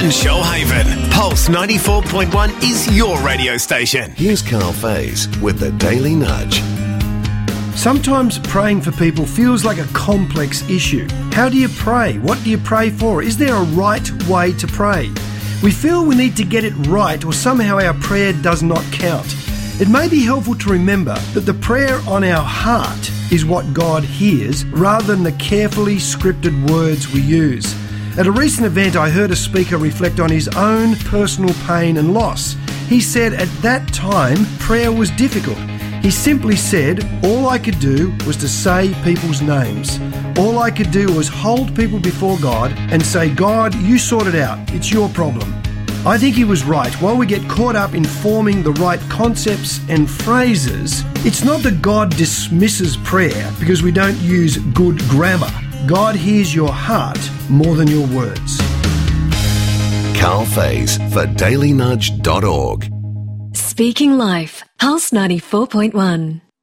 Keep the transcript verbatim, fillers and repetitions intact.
and Shoalhaven. Pulse ninety-four point one is your radio station. Here's Carl Faze with the Daily Nudge. Sometimes praying for people feels like a complex issue. How do you pray? What do you pray for? Is there a right way to pray? We feel we need to get it right, or somehow our prayer does not count. It may be helpful to remember that the prayer on our heart is what God hears, rather than the carefully scripted words we use. At a recent event, I heard a speaker reflect on his own personal pain and loss. He said at that time, prayer was difficult. He simply said, all I could do was to say people's names. All I could do was hold people before God and say, God, you sort it out. It's your problem. I think he was right. While we get caught up in forming the right concepts and phrases, it's not that God dismisses prayer because we don't use good grammar. God hears your heart more than your words. Carl Faze for daily nudge dot org. Speaking Life, Pulse ninety-four point one.